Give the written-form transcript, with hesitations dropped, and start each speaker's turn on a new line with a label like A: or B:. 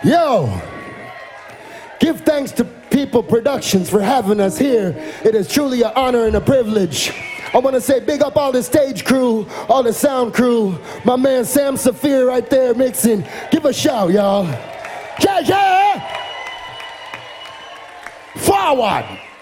A: Yo, give thanks to People Productions for having us here. It is truly an honor and a privilege. I want to say big up all the stage crew, all the sound crew, my man Sam Saphir right there mixing. Give a shout, y'all. Yeah, yeah! Forward!